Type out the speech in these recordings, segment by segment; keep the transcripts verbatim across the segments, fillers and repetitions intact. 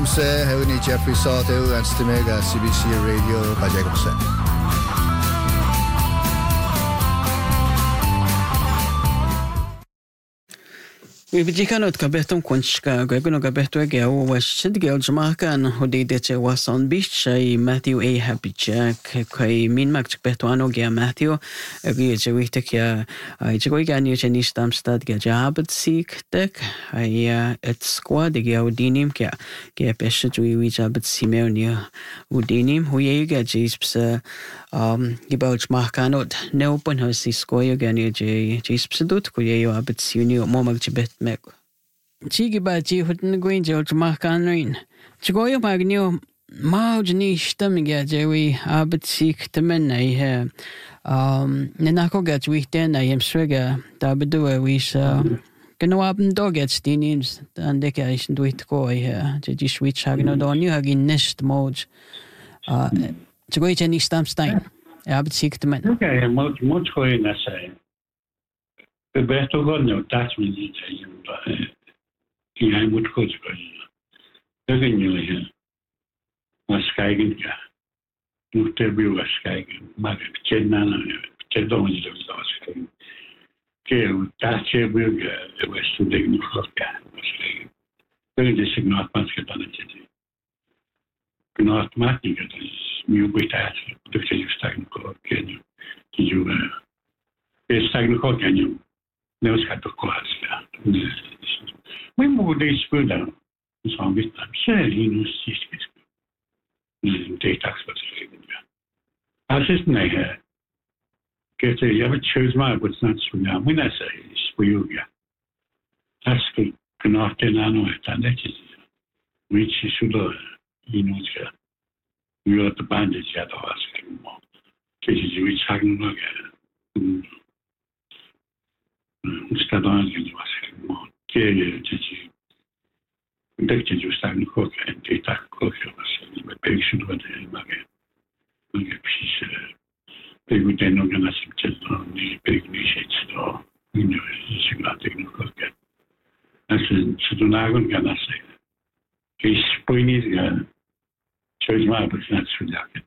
Gomse, Hewni Jeffrey Salto, and Stimega C B C Radio, Kajay Gomse. Vijikano kabeton kunchka gweguno kabeto ege o washid gel jamakan hodidete wason beach ay Matthew A Habichak kai min mak beto ano ge Matthew ege jewite kya ay jego ge ani cheni stamstad ge jabat sik tek ay et squad ge odinim kya ge peshe jui wi jabat simeonia odinim huye ge jisps um gebauch makanot ne open house skoye ge ani je jisps dut kuye yo abat siuni mo mag jibet meg Chigi ba chi hutn gwin je ultmakan rin. Chigoyo magnio mauj ni stamga jewi abat sik temen ay he um nenako gat witen ay emsrega da bedu wi sa Gano abn doget stinims and deke is duit ko ay je ji switch hagno don you hagin nest mode uh chigoy cheni stamstein abat sik temen. Okay, much much ko na say. The best of God no touch me you I am would coach by Doesn't you here? Was skiing, not every was skiing, Mark Chenana, Chedon was skiing. Kill, touch every the West to the New York was skiing. Very this is not much get on it. Not much is new with that, the you stagnant can you? Did you uh stagnant can you? Never got to course. We moved this school down. So I'm saying, you know, six day tax was living there. I just know, get a ever chose my, but it's not so now. When I say it's for you, yeah. That's the cannot tell I know it, and that is which is should, you know, we are the bandage at the hospital more. Cases which I can look at. Instead of you was more. Che ci invece ci stanno cook e ti tacco che va penso che magari non capisce per cui te non è successo ni per cui c'è stato quindi si va tecnico che adesso ci donarono che la sera che poi ni c'è ma per non studiare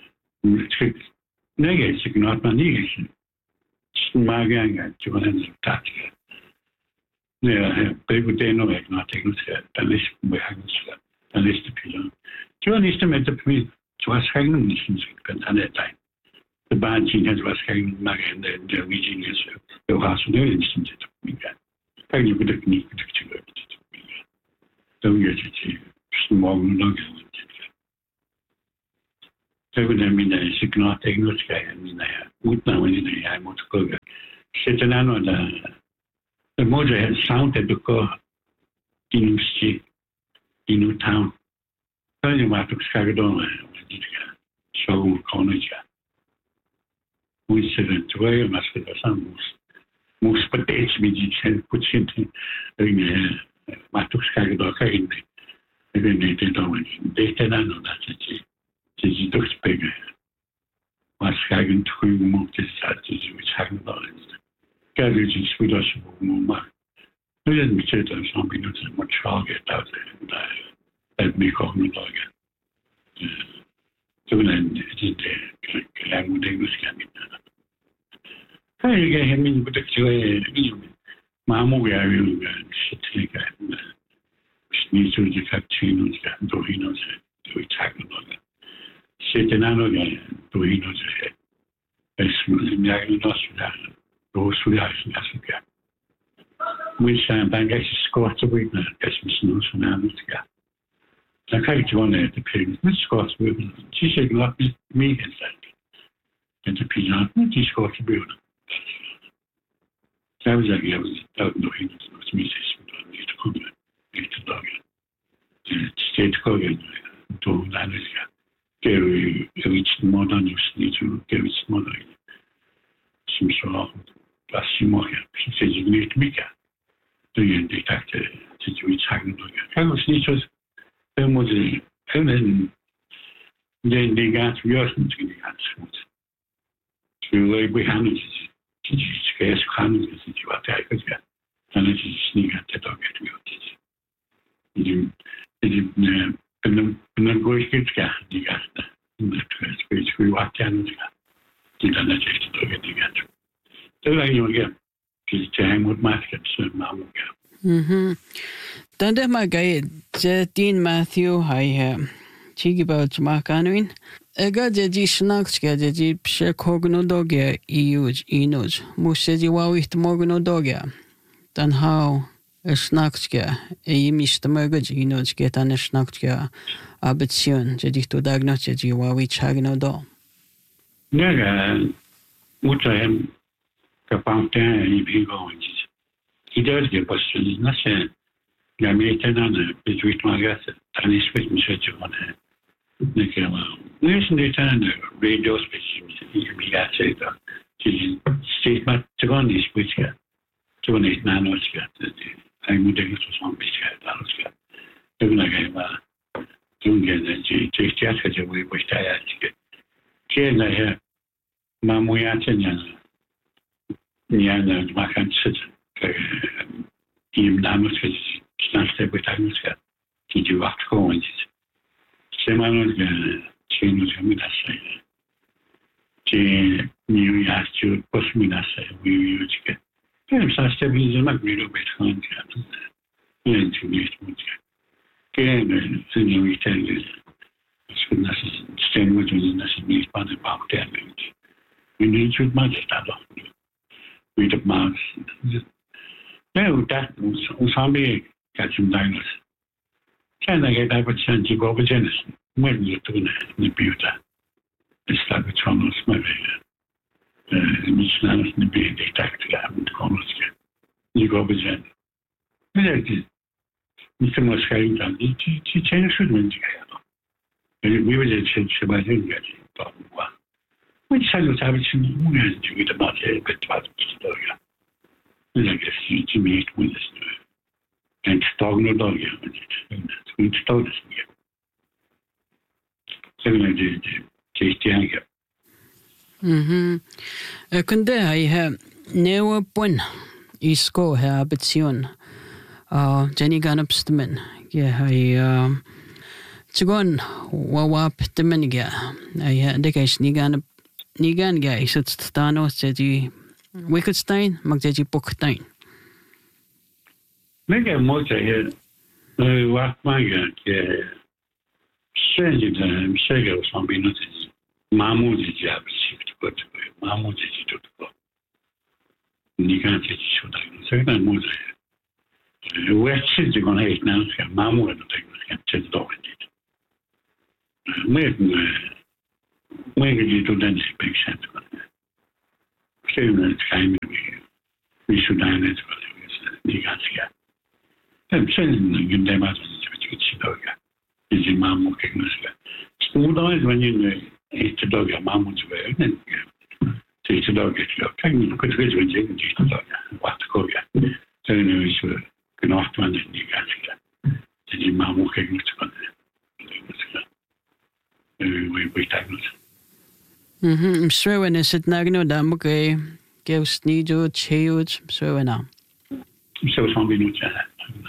non è che si non ha niente ci magari ci vogliono tattica Yeah, people they know it not taking it. At least we haven't slept. At least the pillow. Do you understand that me to us hanging missions at that time? The band has was hanging and the region is the house no instant to me. Can you put a knee to go to me? Don't get it small nuggets. So when I mean, I should not take no sky. I mean, I would now when I want to go. Sit down on the The moja had sounded to go in Usti, in town. Only what to Skagadon, so Conaja. We said it to a master of some most potatoes, which had put into Matuk Skagadoka in the native domain. They said, I know that it is a duck's bigger. Was Skagan to move the strategy which hadn't done. Garage is Swedish more. We didn't say that some people much target out there and that make on the target. So then it is the language English coming. I get him in particular. Mamu, I will shit like that. Needs to the cappuccinos and Dohinos to attack another. Sit in another Dohinos ahead. I smell the Magna Those who are in Africa. We stand by guys Scots of Wigner, as Miss Nose and America. I can't join at the pig, Miss Scots women. She said, not me as that. And the pigeon, she Scots building. That was like I was out no him, it was me, to cook it, to dog it. State Cogan, to America. Gary reached modern, you need to give it modern. Seems so. Passimo, she says you need to be cat. Do you detect the situation? I was niches. Then was a and then they got yours into the answer. To lay behind it, teach scarce cunning as you attack us. And it is sneak at the dog at me. You didn't 그는 그는 고이스가 네가 그 그 와찬스가 기다나 제스도게 네가 제가 이게 그 잘못 마스크스 마무가 음. Tanda magay Jetin Matthew hay chigi ba chmakanuin ega jeji snacks ga jeji pse kogno doge iuj inuj museji wawit mogno doge dan how snacks ga e mist mogaj inuj ga tan snacks ga abetsion jeji to dagno jeji wawi chagno do nega mutem kapanten i bigo idées que postulent c'est la méthode de huit magas tanis fait monsieur Johanne nekema mais c'est un radio spécifique il y a c'est ça qui statement Johanne is which Johanne is nanoska ai modèle soixante bisca nanoska donc la gamme donc il y a des des théâtres que je voulais poster à que qui est là ma moyenne il y a une vacance im namens snarste betanuska ki du wacht gewoon is semanon chenu minasa che new yastu posminasa we yuchke hem sa stabilizmak bilo betkan yani tümüst mutlu kene seni witel skunnas stenu tunnas ni pande bakter we need to much that we the mass no, that was somebody got some diners. Can I get over to you over Genesis? When you're doing the beauty, it's like a tunnel smelling. It's not in the being detected. I haven't gone with you go over Genesis. Mister Moscato, he changed the wind together. We were just about him getting one. Which I was having some moon to get about a bit about the story. Like a huge meat with us. And stogno dog, and stog us here. Seven I did taste younger. Mhm. Kunde I have never pun isko habituation. Uh, Jenny Ganupstman. Yeah, I um, Chigon wawap temeniga. I had the case Nigan Nigan guys, it's Thanos, Jeji. Wittgenstein, magjeji Pokstein. Mega motor here, what my god, strange time, Shagger was something noticed. Mamu did job shift, but Mamu did you to go. You can't teach you that. Second motor here. West City on eight now, Mamu and the thing can take dog in it. Make it to dance big sense. Seven time we should dine it for the Niganska. I'm sending in them out of the Chidoga. Is in Mamu Kignuska. Smooth eyes when you eat the dog, your mammo's way, and take the dog at your time. You could raise when you eat the dog. What to go ya? So you know, it's an off one in Niganska. Did you Mamu Kignuska? We wait, I know. Mhm, sure when is it nagno damuke gives nijo cheuj so na. So something which I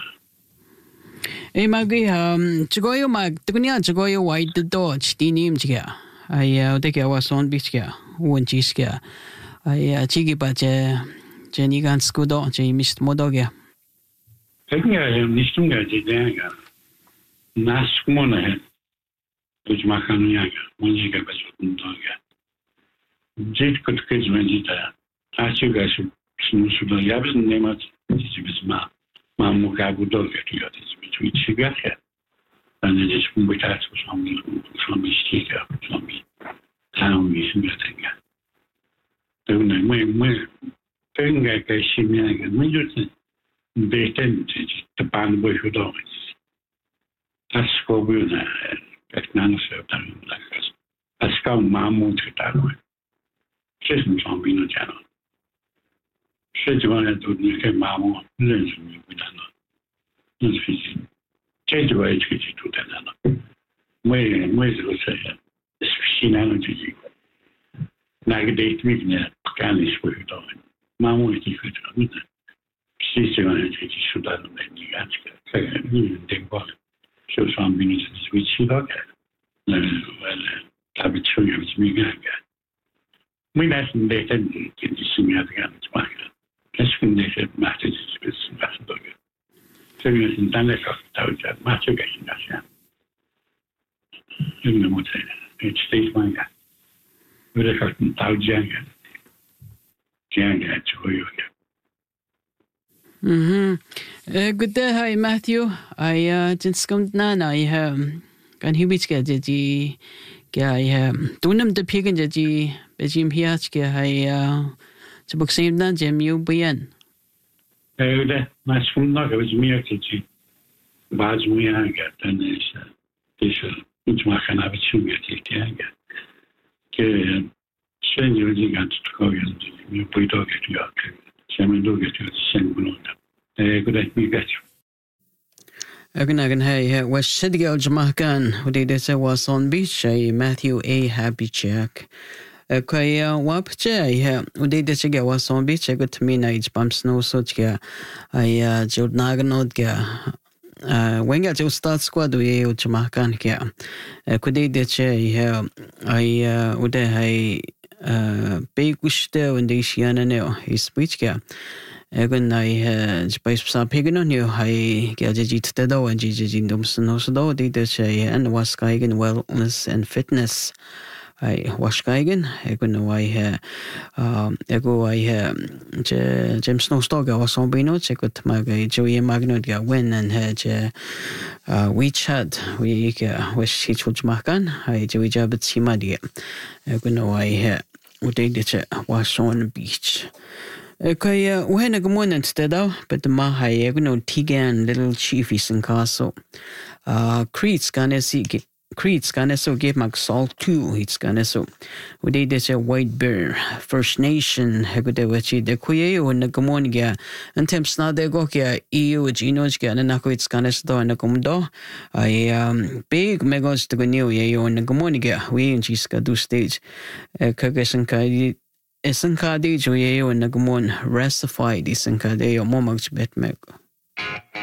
E magi um chigoyo mag tunya chigoyo white the dodge tinim chiga. I uh de ke was on biska won chiska. I uh chigi ba je Jenny gan skudo je mist modoge. Tegna nicht ungaje denga. Nas kumona which makanu when you get better. Jet could catch Vendita. Ask you guys to should I have the name of this is Ma Mamukabu dog at you, which she got here. And it is from which I was from me, from me, sticker, from me, town is nothing. Don't I, when, when, thing like I see me again, when you think they tend to ban boy who dogs. That's for we that none of them like us. That's how Mamu to that way. She's from Bino Channel. She's one that would make a mammo, learns me with another. Not fishing. Change the way to get to another. Way and ways to say it. Fishing energy. Like a date meeting at Canis with it on. Mammo is different from it. She's the one that should have been the answer. Second, you think about it. so some minutes which he got well tabi chuya which me ga we nas data can you see me at the end mark let's when they said matches is possible so you in dan like out that match again that's you know what it stays my ga we are talking tau janga janga to you. Mhm. Uh, good day, hi Matthew. I uh just come na na I um kan hi bich ke ji ke I um tunam de pigen ji be jim hiach ke I uh to book same na jim you bien. Eh de mas fun na ke mi ak ji baz mi anga dan is is iets ma kan have chu get ti anga ke sen you ji gant to go you put dog it you Simon do get you send below. Eh good night me get you. Again, again, hey, was Sidgel Jamaican, who did it was on beach, a Matthew A. Happy Jack. A Kaya Wapche, who did it again was on beach, I got to me night bumps no such gear. I Jod Naganod gear. Uh, when I just start squad, we are Jamaican gear. Could they did I I would I big wish there when they see an his speech gear. Egun I space sa pigno new I gadget the do and Gigi Dumson also did the say and was Geigen wellness and fitness. I was Geigen, Egun I um ego I James Snowstoga was on Bino, check with my Joey Magno win and had uh we chat we wish she would makan. I Joey Jabbat Simadia. Egun I would they did was on the beach. Okay, uh, we had a good morning today, though, but the Mahai, you know, Tigan, little chiefies and castle. Uh, Creed's gonna see, Creed's gonna so give Mac salt too, it's gonna so. We did this a white bear, First Nation, Hegodewachi, the Kuyo, and the Gamonia, and Temps not the Gokia, E U, Genoja, and Nako, it's gonna store and the Commodore. I, um, big megos to go new, you and the Gamonia, we in Chiska do stage, Kagas and Kai. Isn't Kadi Joyo and Nagamon restified isn't Kadeo Momaks Betmek.